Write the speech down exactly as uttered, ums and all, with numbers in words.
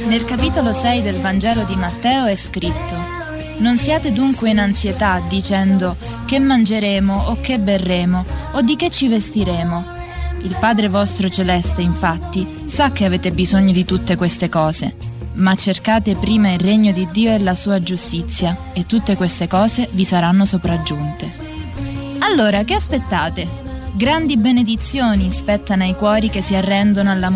Nel capitolo sei del Vangelo di Matteo è scritto: non siate dunque in ansietà dicendo che mangeremo o che berremo o di che ci vestiremo. Il Padre vostro celeste, infatti, sa che avete bisogno di tutte queste cose, ma cercate prima il regno di Dio e la sua giustizia, e tutte queste cose vi saranno sopraggiunte. Allora, che aspettate? Grandi benedizioni spettano ai cuori che si arrendono alla